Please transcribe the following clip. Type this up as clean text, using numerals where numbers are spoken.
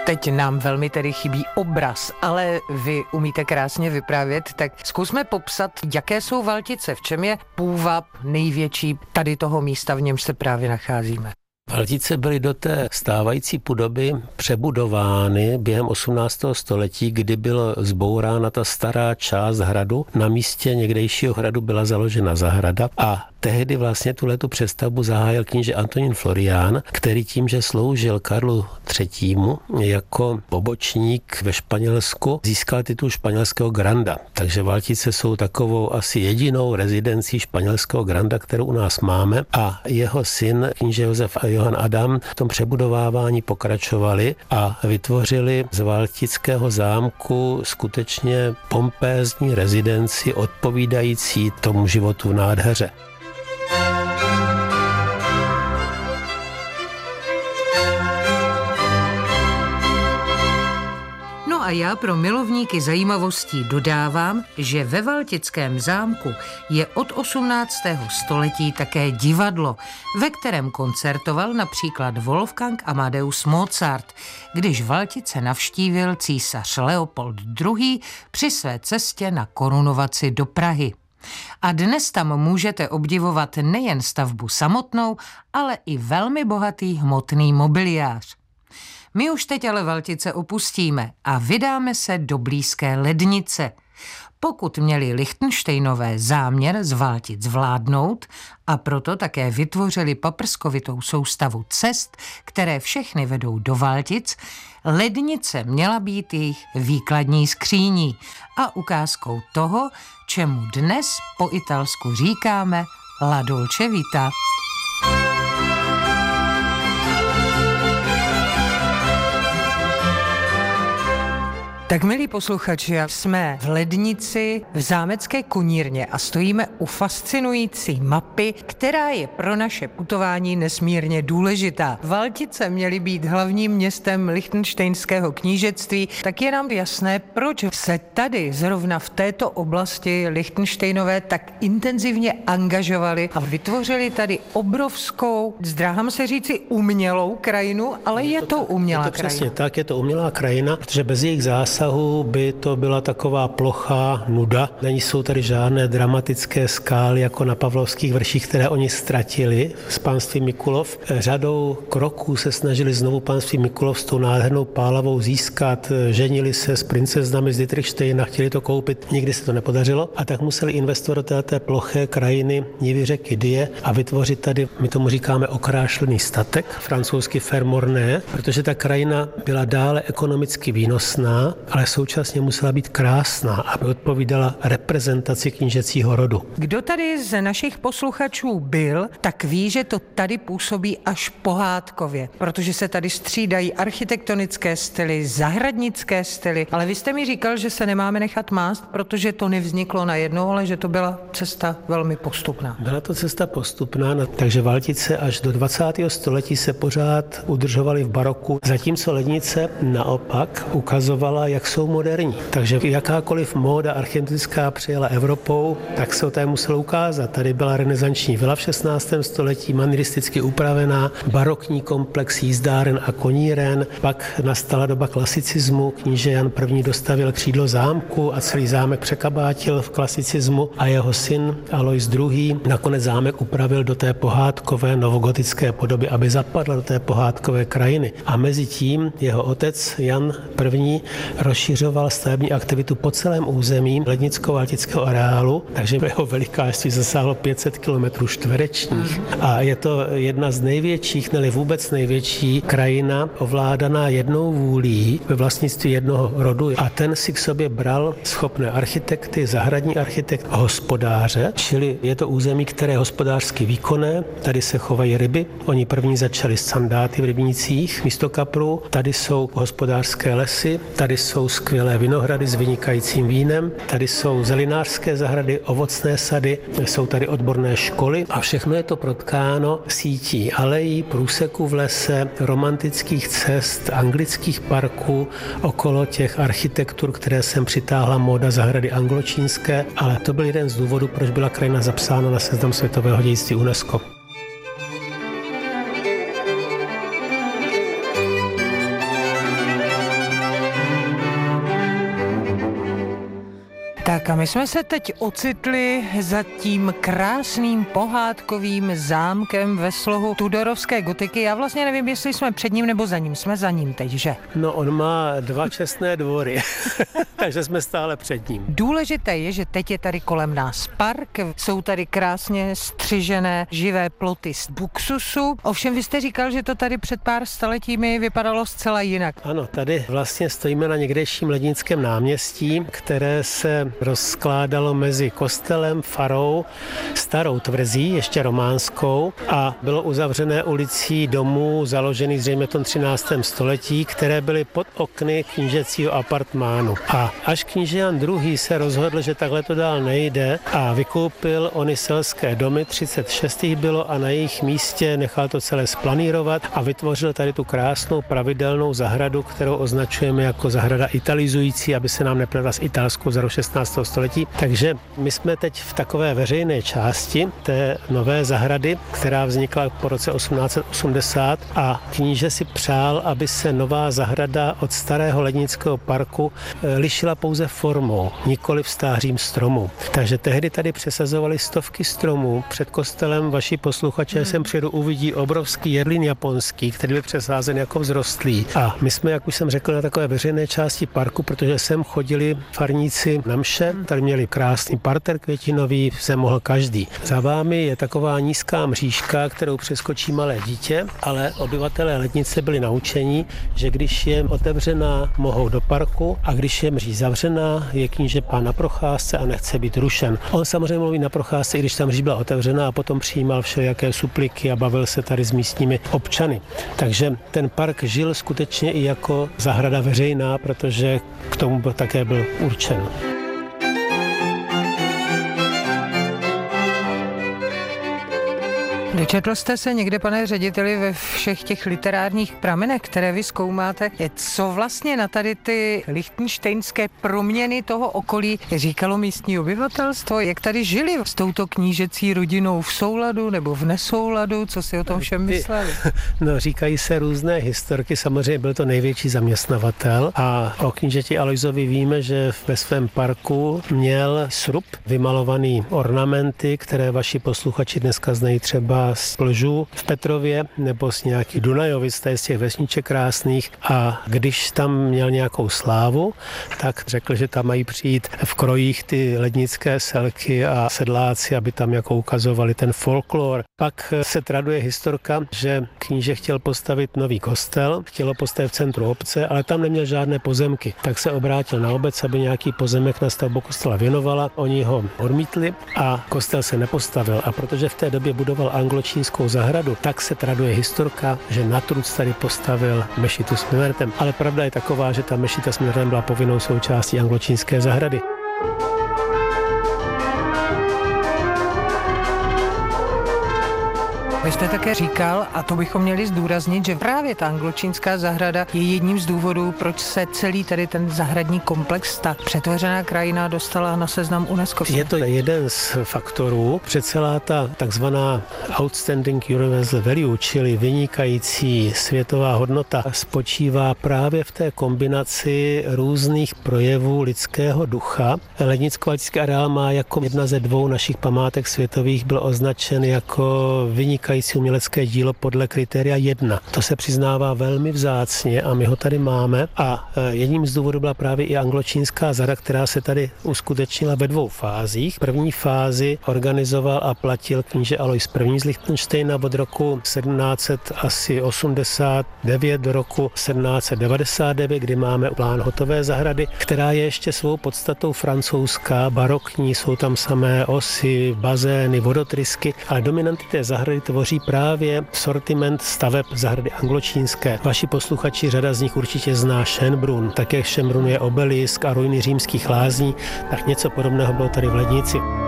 Teď nám velmi tedy chybí obraz, ale vy umíte krásně vyprávět, tak zkusme popsat, jaké jsou Valtice, v čem je půvab největší tady toho místa, v němž se právě nacházíme. Valtice byly do té stávající podoby přebudovány během 18. století, kdy byla zbourána ta stará část hradu. Na místě někdejšího hradu byla založena zahrada a tehdy vlastně tuhletu přestavbu zahájil kníže Antonín Florián, který tím, že sloužil Karlu III. Jako pobočník ve Španělsku, získal titul španělského granda. Takže Valtice jsou takovou asi jedinou rezidencí španělského granda, kterou u nás máme, a jeho syn, kníže Josef a Johann Adam, v tom přebudovávání pokračovali a vytvořili z Valtického zámku skutečně pompézní rezidenci odpovídající tomu životu v nádheře. A já pro milovníky zajímavostí dodávám, že ve Valtickém zámku je od 18. století také divadlo, ve kterém koncertoval například Wolfgang Amadeus Mozart, když Valtice navštívil císař Leopold II. Při své cestě na korunovaci do Prahy. A dnes tam můžete obdivovat nejen stavbu samotnou, ale i velmi bohatý hmotný mobiliář. My už teď ale Valtice opustíme a vydáme se do blízké Lednice. Pokud měli Lichtenštejnové záměr z Valtic vládnout a proto také vytvořili paprskovitou soustavu cest, které všechny vedou do Valtic, Lednice měla být jejich výkladní skříní a ukázkou toho, čemu dnes po italsku říkáme La Dolce Vita. Tak milí posluchači, jsme v Lednici v zámecké konírně a stojíme u fascinující mapy, která je pro naše putování nesmírně důležitá. Valtice měly být hlavním městem Lichtenštejnského knížectví, tak je nám jasné, proč se tady zrovna v této oblasti Lichtenštejnové tak intenzivně angažovali a vytvořili tady obrovskou, zdráhám se říci umělou krajinu, ale je to umělá krajina. Přesně tak, je to umělá krajina, protože bez jejich zásahu by to byla taková plochá nuda. Nejsou tady žádné dramatické skály jako na Pavlovských vrších, které oni ztratili z panství Mikulov. Řadou kroků se snažili znovu panství Mikulov s tou nádhernou Pálavou získat. Ženili se s princeznami z Dietrichštejna, chtěli to koupit, nikdy se to nepodařilo a tak museli investovat do té ploché krajiny nivy řeky Dyje a vytvořit tady, my tomu říkáme okrášlený statek, francouzsky fermorné, protože ta krajina byla dále ekonomicky výnosná, ale současně musela být krásná, aby odpovídala reprezentaci knížecího rodu. Kdo tady z našich posluchačů byl, tak ví, že to tady působí až pohádkově, protože se tady střídají architektonické styly, zahradnické styly, ale vy jste mi říkal, že se nemáme nechat mást, protože to nevzniklo najednou, ale že to byla cesta velmi postupná. Byla to cesta postupná, takže Valtice až do 20. století se pořád udržovaly v baroku, zatímco Lednice naopak ukazovala, jak jsou moderní. Takže jakákoliv móda architektonická přijela Evropou, tak se o té muselo ukázat. Tady byla renesanční vila v 16. století, manieristicky upravená, barokní komplex jízdáren a koníren, pak nastala doba klasicismu, kníže Jan I. dostavil křídlo zámku a celý zámek překabátil v klasicismu a jeho syn Alois II. Nakonec zámek upravil do té pohádkové novogotické podoby, aby zapadl do té pohádkové krajiny. A mezi tím jeho otec Jan I. rozšiřoval stavební aktivitu po celém území lednicko-valtického areálu, takže jeho velikářství zasáhlo 500 km čtverečních. A je to jedna z největších, ne vůbec největší krajina ovládaná jednou vůlí ve vlastnictví jednoho rodu. A ten si k sobě bral schopné architekty, zahradní architekt, hospodáře, čili je to území, které je hospodářsky výkonné. Tady se chovají ryby. Oni první začali s sandáty v rybnících místo kaprů. Tady jsou hospodářské lesy, tady jsou skvělé vinohrady s vynikajícím vínem, tady jsou zelinářské zahrady, ovocné sady, jsou tady odborné školy a všechno je to protkáno sítí alejí, průseků v lese, romantických cest, anglických parků, okolo těch architektur, které sem přitáhla móda zahrady angločínské, ale to byl jeden z důvodů, proč byla krajina zapsána na seznam světového dědictví UNESCO. Tak a my jsme se teď ocitli za tím krásným pohádkovým zámkem ve slohu tudorovské gotiky. Já vlastně nevím, jestli jsme před ním nebo za ním. Jsme za ním teď, že? No, on má 2 čestné dvory, takže jsme stále před ním. Důležité je, že teď je tady kolem nás park, jsou tady krásně střižené živé ploty z buksusu. Ovšem vy jste říkal, že to tady před pár staletími vypadalo zcela jinak. Ano, tady vlastně stojíme na někdejším Lednickém náměstí, které se rozkládalo mezi kostelem, farou, starou tvrzí, ještě románskou, a bylo uzavřené ulicí domů založených zřejmě v tom 13. století, které byly pod okny knížecího apartmánu. A až kníže Jan II. Se rozhodl, že takhle to dál nejde a vykoupil ony selské domy, 36 jich bylo, a na jejich místě nechal to celé splanírovat a vytvořil tady tu krásnou pravidelnou zahradu, kterou označujeme jako zahrada italizující, aby se nám nepletla s italskou za 16. století. Takže my jsme teď v takové veřejné části té nové zahrady, která vznikla po roce 1880, a kníže si přál, aby se nová zahrada od starého Lednického parku lišila pouze formou, nikoli stářím stromů. Takže tehdy tady přesazovali stovky stromů. Před kostelem vaši posluchače sem přijedu, uvidí obrovský jedlín japonský, který byl přesázen jako vzrostlý. A my jsme, jak už jsem řekl, na takové veřejné části parku, protože sem chodili farníci na mše, tady měli krásný parter květinový, sem mohl každý. Za vámi je taková nízká mřížka, kterou přeskočí malé dítě, ale obyvatelé Lednice byli naučeni, že když je otevřená, mohou do parku, a když je mříž zavřená, je kníže pán na procházce a nechce být rušen. On samozřejmě mluví na procházce, i když ta mříž byla otevřená, a potom přijímal všelijaké supliky a bavil se tady s místními občany. Takže ten park žil skutečně i jako zahrada veřejná, protože k tomu také byl určen. Dočetl jste se někde, pane řediteli, ve všech těch literárních pramenech, které vy zkoumáte, co vlastně na tady ty lichtenštejnské proměny toho okolí říkalo místní obyvatelstvo? Jak tady žili s touto knížecí rodinou v souladu nebo v nesouladu? Co si o tom všem mysleli? No, říkají se různé historky, samozřejmě byl to největší zaměstnavatel, a o knížeti Alojzovi víme, že ve svém parku měl srub, vymalovaný ornamenty, které vaši posluchači dneska znají třeba z Plžů v Petrově nebo z nějakých Dunajovic, z těch vesniček krásných, a když tam měl nějakou slávu, tak řekl, že tam mají přijít v krojích ty lednické selky a sedláci, aby tam jako ukazovali ten folklor. Pak se traduje historka, že kníže chtěl postavit nový kostel, chtělo postavit v centru obce, ale tam neměl žádné pozemky. Tak se obrátil na obec, aby nějaký pozemek na stavbu kostela věnovala. Oni ho odmítli a kostel se nepostavil. A protože v té době budoval angločínskou zahradu, tak se traduje historka, že na truc tady postavil mešitu s minaretem. Ale pravda je taková, že ta mešita s minaretem byla povinnou součástí angločínské zahrady. Vy jste také říkal, a to bychom měli zdůraznit, že právě ta angločínská zahrada je jedním z důvodů, proč se celý tady ten zahradní komplex, ta přetvořená krajina, dostala na seznam UNESCO. Je to jeden z faktorů, že celá ta takzvaná outstanding universal value, čili vynikající světová hodnota, spočívá právě v té kombinaci různých projevů lidského ducha. Lednicko-valtický areál má jako jedna ze 2 našich památek světových byl označen jako vynikající umělecké dílo podle kritéria 1. To se přiznává velmi vzácně a my ho tady máme, a jedním z důvodů byla právě i angločínská zahrada, která se tady uskutečnila ve 2 fázích. První fázi organizoval a platil kníže Alojz I. z Lichtenštejna od roku 1789 do roku 1799, kdy máme plán hotové zahrady, která je ještě svou podstatou francouzská, barokní, jsou tam samé osy, bazény, vodotrysky, ale dominanty té zahrady tvoří právě sortiment staveb zahrady angločínské. Vaši posluchači, řada z nich určitě zná Schönbrunn, také v Schönbrunnu je obelisk a ruiny římských lázní, tak něco podobného bylo tady v Lednici.